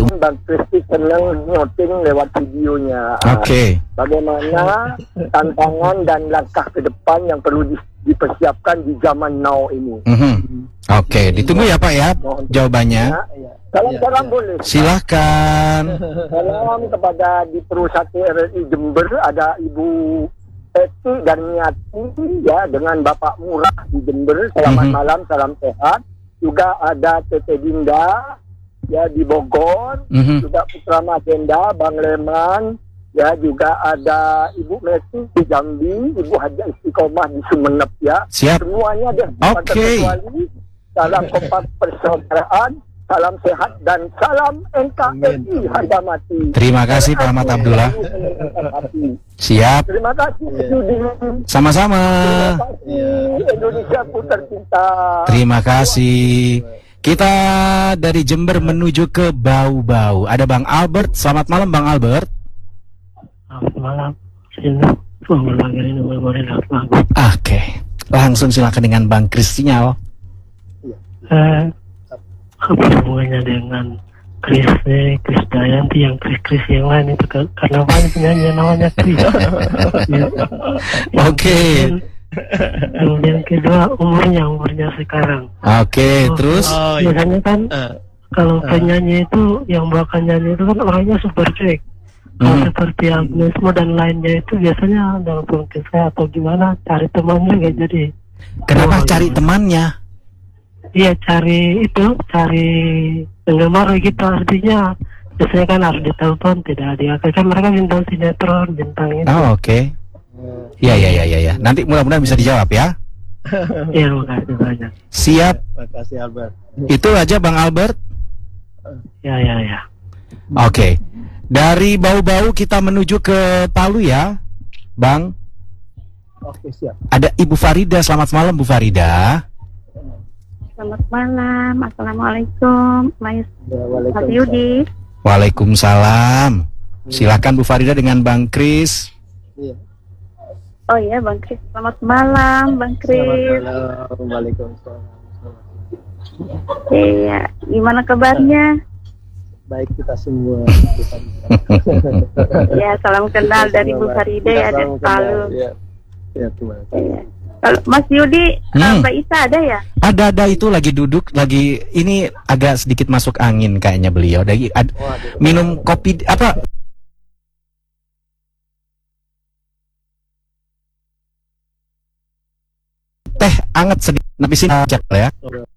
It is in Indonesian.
Bang Kristi senang noting lewat videonya. Oke. Bagaimana tantangan dan langkah ke depan yang perlu dipersiapkan di zaman now ini. Oke, ditunggu ya Pak ya jawabannya. Salam-salam boleh. Silahkan. Salam kepada di Perusahaan RRI Jember, ada Ibu Eti dan Niati ya, dengan Bapak Murah di Jember. Selamat malam, salam sehat. Juga ada Tete Dinda ya di Bogor, juga Putra Magenda, Bang Leman, ya juga ada Ibu Messi di Jambi, Ibu Haja Istiqomah di Sumeneb ya. Siap. Semuanya deh. Oke. Salam kompak persaudaraan, salam sehat dan salam NKRI harga mati. Terima kasih Pak Ahmad Abdullah. Siap. Terima kasih Yudi. Sama-sama. Terima kasih Indonesia ku tercinta. Terima kasih. Kita dari Jember menuju ke Bau-Bau. Ada Bang Albert. Selamat malam Bang Albert. Selamat malam. Oke. Langsung silakan dengan Bang Kristinyal. Apa hubungannya dengan Krisdayanti yang Kris yang lain itu, karena banyak penyanyi yang namanya Kris. Oke. Kemudian kedua umurnya sekarang. Oke, terus biasanya kan kalau penyanyi itu yang bakal nyanyi itu kan orangnya super cuek. Kalau seperti Agnes Mo dan lainnya itu biasanya dalam saya atau gimana cari temannya kayak jadi. Kenapa cari temannya? Iya, cari penggemar gitu, artinya biasanya kan harus ditelepon, tidak diangkat, kan mereka bintang sinetron, bintang itu. Oh, oke. Iya. Nanti mudah-mudahan bisa dijawab ya. Iya, makasih banyak. Siap. Makasih Albert. Itu aja Bang Albert. Ya. Oke. Dari Bau-Bau kita menuju ke Palu ya, Bang. Oke, siap. Ada Ibu Farida. Selamat malam Bu Farida. Selamat malam, assalamualaikum, Mas Yudi. Waalaikumsalam. Silakan Bu Farida dengan Bang Kris. Oh iya, Bang Kris. Selamat malam, Bang Kris. Selamat malam. Waalaikumsalam. Iya, gimana kabarnya? Baik kita semua. Ya, salam kenal dari Bu Farida ya, dari Palu. Ya, terima kasih. Kalau Mas Yudi, Mbak Isa ada ya? Ada itu lagi duduk, lagi ini agak sedikit masuk angin kayaknya beliau. Minum kopi apa? Teh anget sedikit, tapi sini ya.